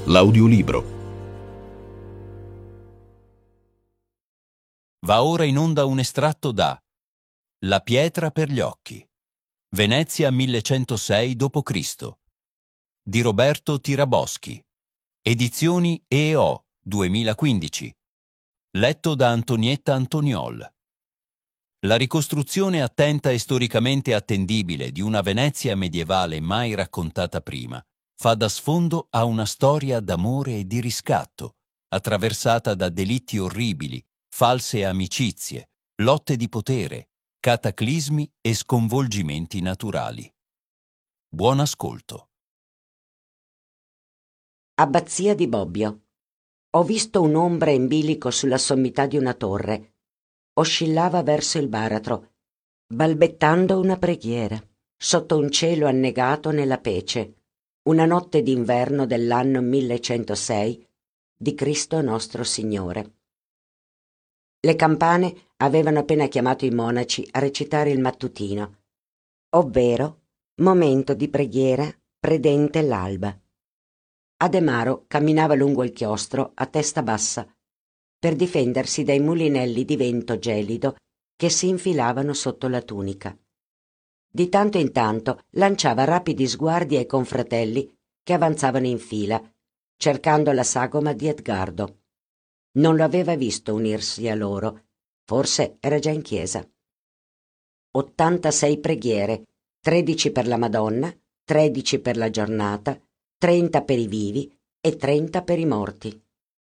l'audiolibro. Va ora in onda un estratto da La pietra per gli occhi, Venezia 1106 d.C. di Roberto Tiraboschi, edizioni EO 2015, letto da Antonietta Antoniol. La ricostruzione attenta e storicamente attendibile di una Venezia medievale mai raccontata prima fa da sfondo a una storia d'amore e di riscatto, attraversata da delitti orribili, false amicizie, lotte di potere, cataclismi e sconvolgimenti naturali. Buon ascolto. Abbazia di Bobbio. Ho visto un'ombra in bilico sulla sommità di una torre. Oscillava verso il baratro, balbettando una preghiera, sotto un cielo annegato nella pece, una notte d'inverno dell'anno 1106 di Cristo nostro Signore. Le campane avevano appena chiamato i monaci a recitare il mattutino, ovvero momento di preghiera predente l'alba. Ademaro camminava lungo il chiostro a testa bassa per difendersi dai mulinelli di vento gelido che si infilavano sotto la tunica. Di tanto in tanto lanciava rapidi sguardi ai confratelli che avanzavano in fila, cercando la sagoma di Edgardo. Non lo aveva visto unirsi a loro, forse era già in chiesa. 86 preghiere, 13 per la Madonna, 13 per la giornata, 30 per i vivi e 30 per i morti.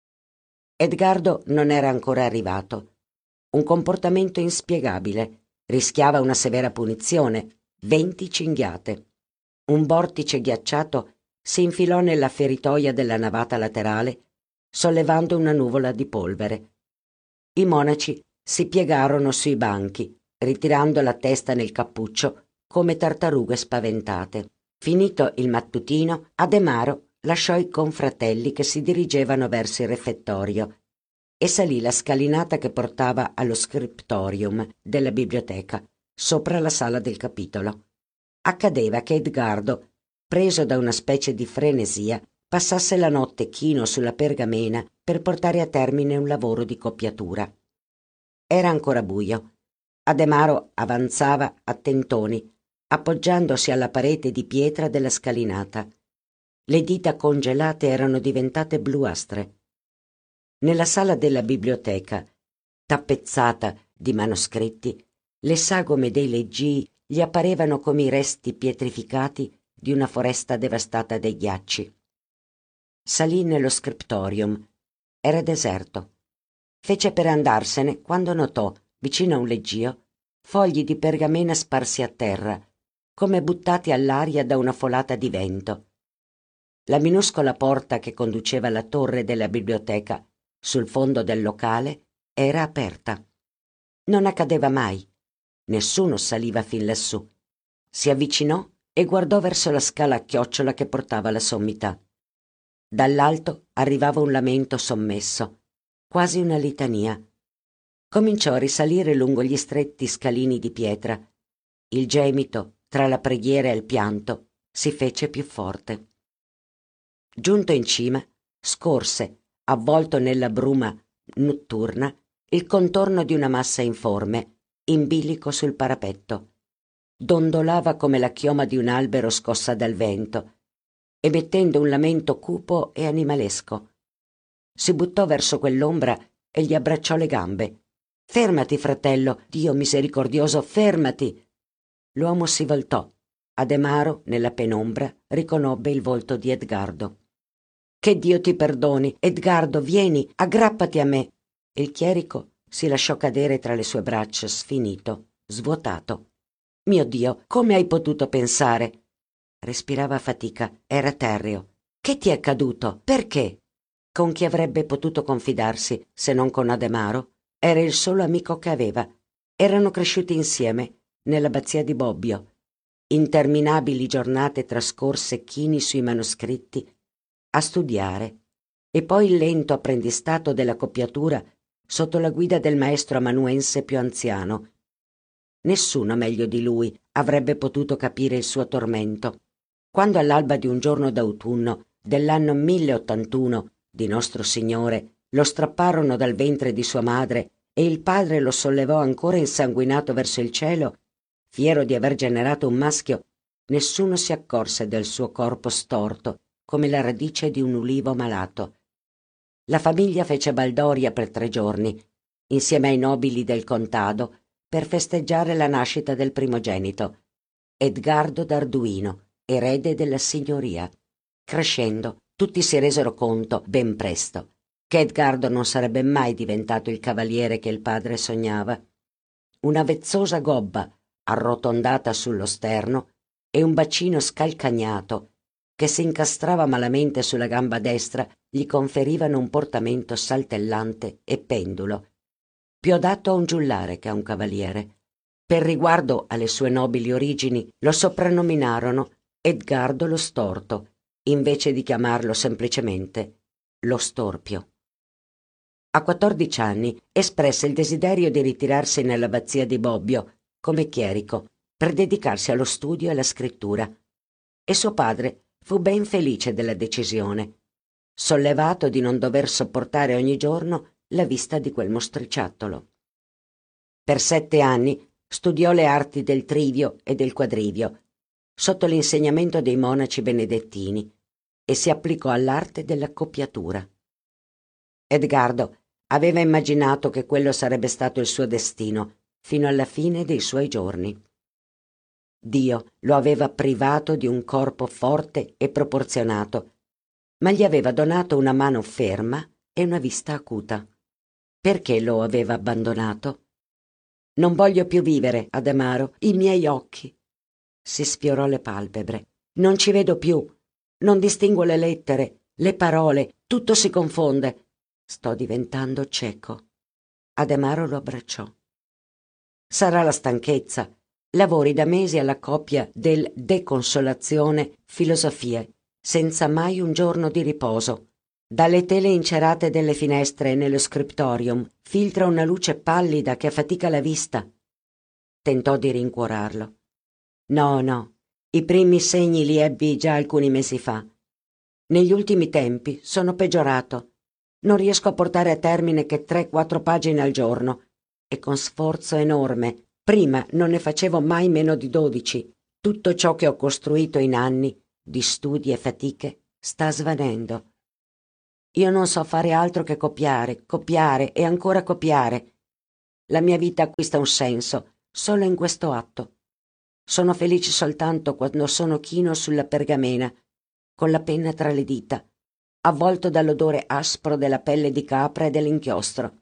Edgardo non era ancora arrivato. Un comportamento inspiegabile, rischiava una severa punizione, 20 cinghiate. Un vortice ghiacciato si infilò nella feritoia della navata laterale, sollevando una nuvola di polvere. I monaci si piegarono sui banchi, ritirando la testa nel cappuccio come tartarughe spaventate. Finito il mattutino, Ademaro lasciò i confratelli che si dirigevano verso il refettorio e salì la scalinata che portava allo scriptorium della biblioteca, sopra la sala del capitolo. Accadeva che Edgardo, preso da una specie di frenesia, passasse la notte chino sulla pergamena per portare a termine un lavoro di coppiatura. Era ancora buio. Ademaro avanzava a tentoni, appoggiandosi alla parete di pietra della scalinata. Le dita congelate erano diventate bluastre. Nella sala della biblioteca, tappezzata di manoscritti, le sagome dei leggii gli apparevano come i resti pietrificati di una foresta devastata dai ghiacci. Salì nello scriptorium. Era deserto. Fece per andarsene quando notò, vicino a un leggio, fogli di pergamena sparsi a terra, come buttati all'aria da una folata di vento. La minuscola porta che conduceva alla torre della biblioteca, sul fondo del locale, era aperta. Non accadeva mai. Nessuno saliva fin lassù. Si avvicinò e guardò verso la scala a chiocciola che portava alla sommità. Dall'alto arrivava un lamento sommesso, quasi una litania. Cominciò a risalire lungo gli stretti scalini di pietra. Il gemito, tra la preghiera e il pianto, si fece più forte. Giunto in cima, scorse, avvolto nella bruma notturna, il contorno di una massa informe, in bilico sul parapetto. Dondolava come la chioma di un albero scossa dal vento, emettendo un lamento cupo e animalesco. Si buttò verso quell'ombra e gli abbracciò le gambe. «Fermati, fratello! Dio misericordioso, fermati!» L'uomo si voltò. Ademaro, nella penombra, riconobbe il volto di Edgardo. «Che Dio ti perdoni! Edgardo, vieni, aggrappati a me!» Il chierico si lasciò cadere tra le sue braccia, sfinito, svuotato. «Mio Dio, come hai potuto pensare?» Respirava a fatica, era terreo. «Che ti è accaduto? Perché?» Con chi avrebbe potuto confidarsi se non con Ademaro? Era il solo amico che aveva. Erano cresciuti insieme nell'abbazia di Bobbio. Interminabili giornate trascorse chini sui manoscritti a studiare, e poi il lento apprendistato della coppiatura sotto la guida del maestro amanuense più anziano. Nessuno meglio di lui avrebbe potuto capire il suo tormento. Quando all'alba di un giorno d'autunno dell'anno 1081 di nostro Signore, lo strapparono dal ventre di sua madre e il padre lo sollevò ancora insanguinato verso il cielo, fiero di aver generato un maschio, nessuno si accorse del suo corpo storto come la radice di un ulivo malato. La famiglia fece baldoria per 3 giorni, insieme ai nobili del contado, per festeggiare la nascita del primogenito, Edgardo d'Arduino, erede della signoria. Crescendo, tutti si resero conto, ben presto, che Edgardo non sarebbe mai diventato il cavaliere che il padre sognava. Una vezzosa gobba arrotondata sullo sterno e un bacino scalcagnato che si incastrava malamente sulla gamba destra gli conferivano un portamento saltellante e pendulo, più adatto a un giullare che a un cavaliere. Per riguardo alle sue nobili origini lo soprannominarono Edgardo lo Storto, invece di chiamarlo semplicemente lo Storpio. A 14 anni espresse il desiderio di ritirarsi nell'abbazia di Bobbio come chierico per dedicarsi allo studio e alla scrittura, e suo padre fu ben felice della decisione, sollevato di non dover sopportare ogni giorno la vista di quel mostriciattolo. Per 7 anni studiò le arti del trivio e del quadrivio, sotto l'insegnamento dei monaci benedettini, e si applicò all'arte dell'accoppiatura. Edgardo aveva immaginato che quello sarebbe stato il suo destino fino alla fine dei suoi giorni. Dio lo aveva privato di un corpo forte e proporzionato, ma gli aveva donato una mano ferma e una vista acuta. Perché lo aveva abbandonato? Non voglio più vivere, Ademaro, i miei occhi. Si sfiorò le palpebre. Non ci vedo più. Non distingo le lettere, le parole, tutto si confonde. Sto diventando cieco. Ademaro lo abbracciò. Sarà la stanchezza. Lavori da mesi alla coppia del De Consolazione Filosofie, senza mai un giorno di riposo. Dalle tele incerate delle finestre e nello scriptorium filtra una luce pallida che affatica la vista. Tentò di rincuorarlo. No, i primi segni li ebbi già alcuni mesi fa. Negli ultimi tempi sono peggiorato. Non riesco a portare a termine che 3-4 pagine al giorno, e con sforzo enorme. Prima non ne facevo mai meno di 12. Tutto ciò che ho costruito in anni di studi e fatiche sta svanendo. Io non so fare altro che copiare e ancora copiare. La mia vita acquista un senso solo in questo atto. Sono felice soltanto quando sono chino sulla pergamena, con la penna tra le dita, avvolto dall'odore aspro della pelle di capra e dell'inchiostro.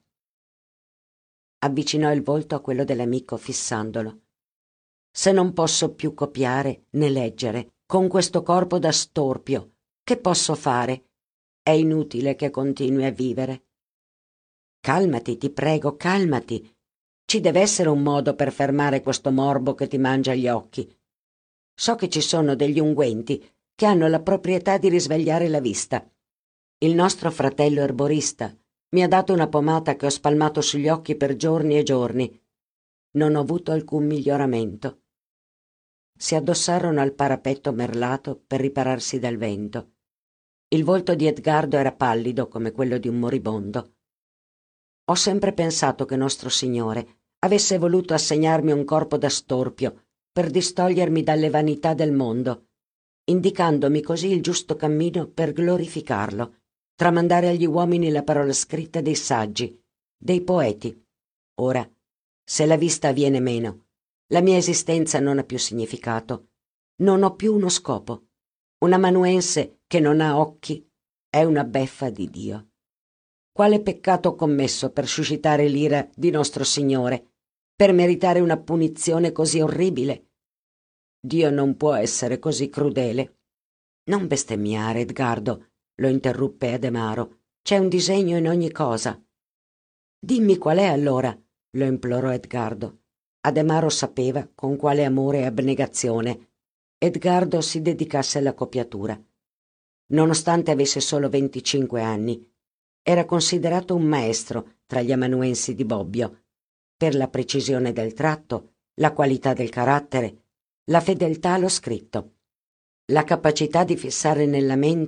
Avvicinò il volto a quello dell'amico fissandolo. Se non posso più copiare né leggere, con questo corpo da storpio, che posso fare? È inutile che continui a vivere. Calmati, ti prego, calmati. Ci deve essere un modo per fermare questo morbo che ti mangia gli occhi. So che ci sono degli unguenti che hanno la proprietà di risvegliare la vista. Il nostro fratello erborista mi ha dato una pomata che ho spalmato sugli occhi per giorni e giorni. Non ho avuto alcun miglioramento. Si addossarono al parapetto merlato per ripararsi dal vento. Il volto di Edgardo era pallido come quello di un moribondo. Ho sempre pensato che nostro Signore avesse voluto assegnarmi un corpo da storpio per distogliermi dalle vanità del mondo, indicandomi così il giusto cammino per glorificarlo, tramandare agli uomini la parola scritta dei saggi, dei poeti. Ora, se la vista viene meno, la mia esistenza non ha più significato, non ho più uno scopo. Un amanuense che non ha occhi è una beffa di Dio. Quale peccato ho commesso per suscitare l'ira di nostro Signore, per meritare una punizione così orribile? Dio non può essere così crudele. Non bestemmiare, Edgardo, lo interruppe Ademaro. C'è un disegno in ogni cosa. Dimmi qual è allora, lo implorò Edgardo. Ademaro sapeva con quale amore e abnegazione Edgardo si dedicasse alla copiatura. Nonostante avesse solo 25 anni, era considerato un maestro tra gli amanuensi di Bobbio, per la precisione del tratto, la qualità del carattere, la fedeltà allo scritto, la capacità di fissare nella mente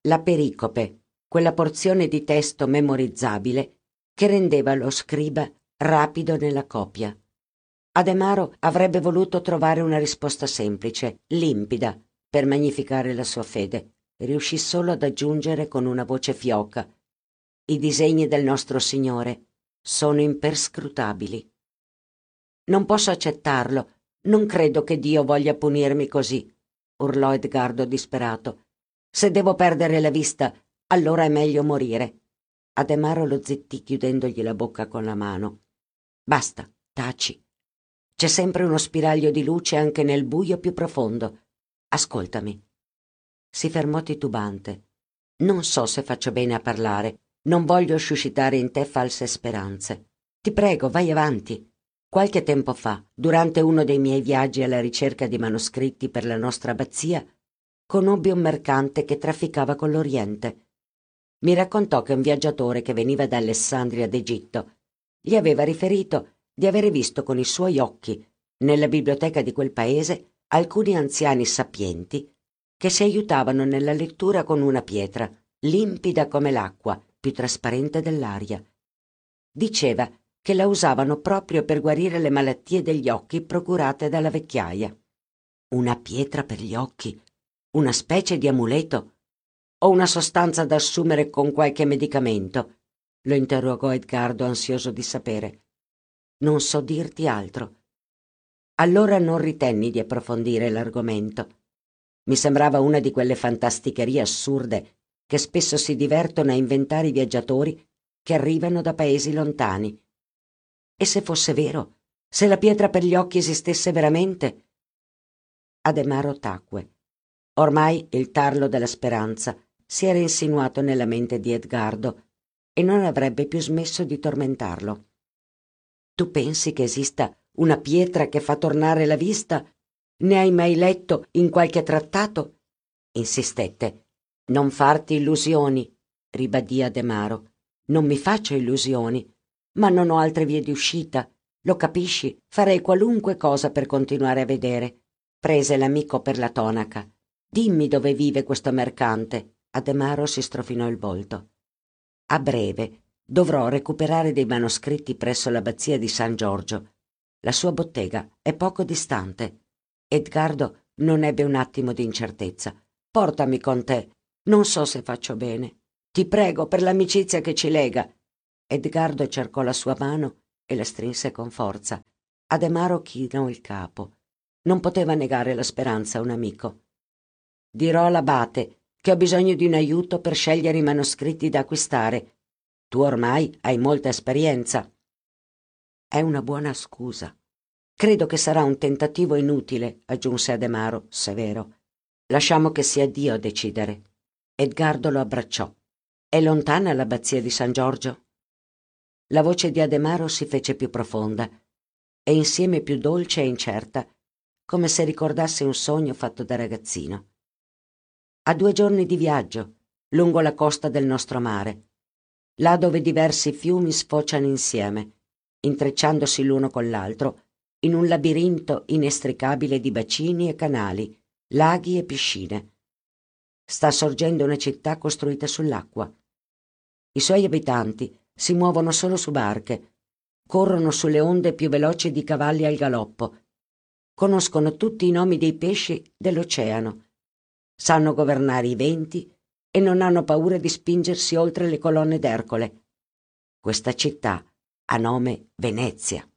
La pericope, quella porzione di testo memorizzabile che rendeva lo scriba rapido nella copia. Ademaro avrebbe voluto trovare una risposta semplice, limpida, per magnificare la sua fede. Riuscì solo ad aggiungere con una voce fioca: i disegni del nostro Signore sono imperscrutabili. Non posso accettarlo, non credo che Dio voglia punirmi così, urlò Edgardo disperato. Se devo perdere la vista, allora è meglio morire. Ademaro lo zittì chiudendogli la bocca con la mano. Basta, taci. C'è sempre uno spiraglio di luce anche nel buio più profondo. Ascoltami. Si fermò titubante. Non so se faccio bene a parlare. Non voglio suscitare in te false speranze. Ti prego, vai avanti. Qualche tempo fa, durante uno dei miei viaggi alla ricerca di manoscritti per la nostra abbazia, conobbi un mercante che trafficava con l'Oriente. Mi raccontò che un viaggiatore che veniva da Alessandria d'Egitto gli aveva riferito di avere visto con i suoi occhi, nella biblioteca di quel paese, alcuni anziani sapienti che si aiutavano nella lettura con una pietra, limpida come l'acqua, più trasparente dell'aria. Diceva che la usavano proprio per guarire le malattie degli occhi procurate dalla vecchiaia. Una pietra per gli occhi? Una specie di amuleto? O una sostanza da assumere con qualche medicamento? Lo interrogò Edgardo, ansioso di sapere. Non so dirti altro. Allora non ritenni di approfondire l'argomento. Mi sembrava una di quelle fantasticherie assurde che spesso si divertono a inventare i viaggiatori che arrivano da paesi lontani. E se fosse vero? Se la pietra per gli occhi esistesse veramente? Ademaro tacque. Ormai il tarlo della speranza si era insinuato nella mente di Edgardo e non avrebbe più smesso di tormentarlo. Tu pensi che esista una pietra che fa tornare la vista? Ne hai mai letto in qualche trattato? Insistette. Non farti illusioni, ribadì Ademaro. Non mi faccio illusioni, ma non ho altre vie di uscita. Lo capisci? Farei qualunque cosa per continuare a vedere. Prese l'amico per la tonaca. Dimmi dove vive questo mercante. Ademaro si strofinò il volto. A breve dovrò recuperare dei manoscritti presso l'abbazia di San Giorgio. La sua bottega è poco distante. Edgardo non ebbe un attimo di incertezza. Portami con te. Non so se faccio bene. Ti prego, per l'amicizia che ci lega. Edgardo cercò la sua mano e la strinse con forza. Ademaro chinò il capo. Non poteva negare la speranza a un amico. Dirò all'abate che ho bisogno di un aiuto per scegliere i manoscritti da acquistare. Tu ormai hai molta esperienza. È una buona scusa. Credo che sarà un tentativo inutile, aggiunse Ademaro, severo. Lasciamo che sia Dio a decidere. Edgardo lo abbracciò. È lontana l'abbazia di San Giorgio? La voce di Ademaro si fece più profonda e insieme più dolce e incerta, come se ricordasse un sogno fatto da ragazzino. A 2 giorni di viaggio, lungo la costa del nostro mare, là dove diversi fiumi sfociano insieme, intrecciandosi l'uno con l'altro, in un labirinto inestricabile di bacini e canali, laghi e piscine. Sta sorgendo una città costruita sull'acqua. I suoi abitanti si muovono solo su barche, corrono sulle onde più veloci di cavalli al galoppo, conoscono tutti i nomi dei pesci dell'oceano, sanno governare i venti e non hanno paura di spingersi oltre le colonne d'Ercole. Questa città ha nome Venezia.